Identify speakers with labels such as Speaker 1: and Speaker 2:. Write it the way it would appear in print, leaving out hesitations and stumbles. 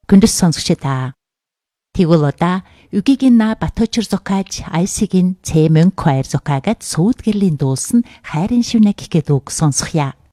Speaker 1: Күндүс сонсогчдаа. Тэгвэл одоо үгийн на Батөчөр зокааж айсигийн цэмэн choir зокаагад сүйтгэлийн дуулсан хайрын шүнэ гэхэд үг сонсохъя.